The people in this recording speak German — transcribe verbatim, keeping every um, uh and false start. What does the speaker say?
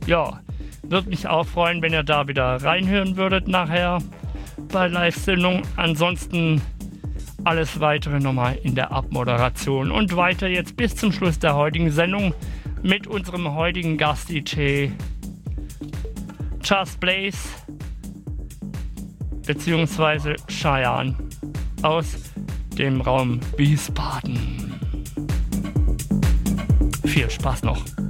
Ja, würde mich auch freuen, wenn ihr da wieder reinhören würdet nachher bei Live-Sendung. Ansonsten alles weitere nochmal in der Abmoderation. Und weiter jetzt bis zum Schluss der heutigen Sendung mit unserem heutigen Gast-D J Just Blaze beziehungsweise Cheyenne aus dem Raum Wiesbaden. Viel Spaß noch.